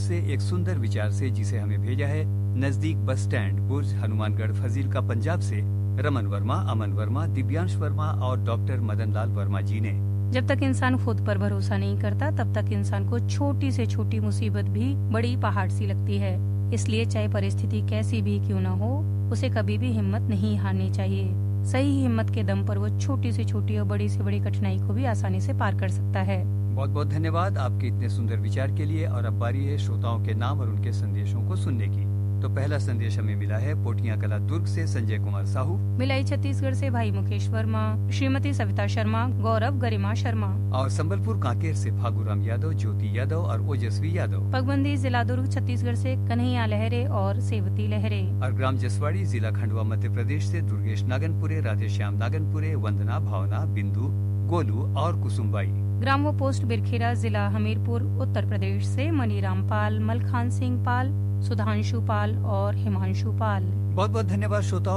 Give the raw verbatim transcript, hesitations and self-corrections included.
से एक सुंदर विचार से, जिसे हमें भेजा है नजदीक बस स्टैंड बुर्ज हनुमानगढ़ फजीलका पंजाब से रमन वर्मा, अमन वर्मा, दिव्यांश वर्मा और डॉक्टर मदन लाल वर्मा जी ने। जब तक इंसान खुद पर भरोसा नहीं करता तब तक इंसान को छोटी से छोटी मुसीबत भी बड़ी पहाड़ सी लगती है। इसलिए चाहे परिस्थिति कैसी भी क्यों न हो, उसे कभी भी हिम्मत नहीं हारनी चाहिए। सही हिम्मत के दम पर वो छोटी से छोटी और बड़ी से बड़ी कठिनाई को भी आसानी से पार कर सकता है। बहुत बहुत धन्यवाद आपके इतने सुंदर विचार के लिए। और अब बारी है श्रोताओं के नाम और उनके संदेशों को सुनने की। तो पहला संदेश हमें मिला है पोटियां कला दुर्ग से संजय कुमार साहू। मिलाई छत्तीसगढ़ से भाई मुकेश वर्मा, श्रीमती सविता शर्मा, गौरव गरिमा शर्मा। और संबलपुर कांकेर से फागूराम यादव, ज्योति यादव और ओजस्वी यादव। पगबंदी जिला दुर्ग छत्तीसगढ़ से कन्हैया लहरे और सेवती लहरे। और ग्राम जसवाड़ी जिला खंडवा मध्य प्रदेश से दुर्गेश नागनपुरे, राधेश्याम नागनपुरे, वंदना, भावना, बिंदु, गोलू और कुसुमबाई। ग्रामो पोस्ट बिरखेरा जिला हमीरपुर उत्तर प्रदेश से मनीराम पाल, मलखान सिंह पाल, सुधांशु पाल और हिमांशु पाल। बहुत बहुत धन्यवाद श्रोताओं।